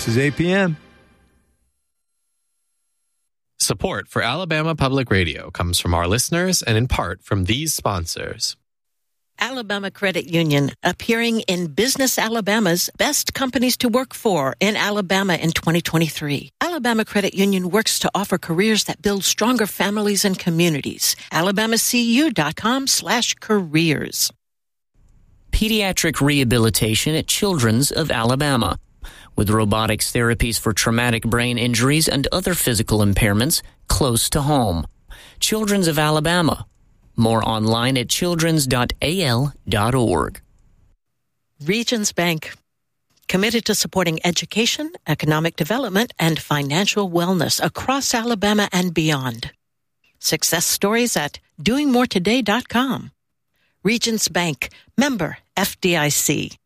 This is APM. Support for Alabama Public Radio comes from our listeners and in part from these sponsors. Alabama Credit Union, appearing in Business Alabama's Best Companies to Work For in Alabama in 2023. Alabama Credit Union works to offer careers that build stronger families and communities. alabamacu.com/careers. Pediatric rehabilitation at Children's of Alabama. With robotics therapies for traumatic brain injuries and other physical impairments close to home. Children's of Alabama. More online at childrens.al.org. Regions Bank, committed to supporting education, economic development, and financial wellness across Alabama and beyond. Success stories at doingmoretoday.com. Regions Bank, member FDIC.